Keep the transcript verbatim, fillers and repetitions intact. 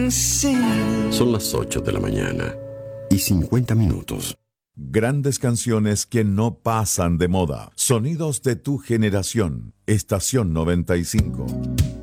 Son las ocho de la mañana y cincuenta minutos. Grandes canciones que no pasan de moda. Sonidos de tu generación. Estación noventa y cinco.